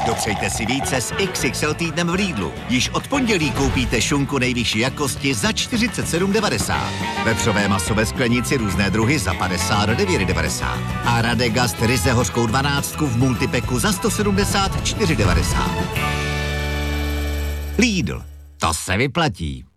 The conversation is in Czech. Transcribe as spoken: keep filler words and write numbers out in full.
Dopřejte si více s iks iks el týdnem v Lidlu. Již od pondělí koupíte šunku nejvyšší jakosti za čtyřicet sedm devadesát. Vepřové maso ve sklenici různé druhy za padesát devět devadesát. A Radegast ryze hořkou dvanáctku v multipeku za sto sedmdesát čtyři devadesát. Lidl, to se vyplatí.